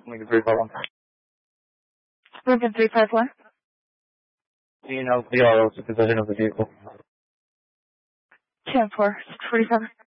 Lincoln 351. Lincoln 351. Do you know the position of the vehicle? 10-4, 647.